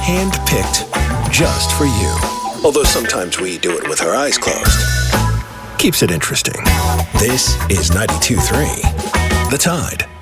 Hand-picked just for you. Although sometimes we do it with our eyes closed. Keeps it interesting. This is 92.3 The Tide.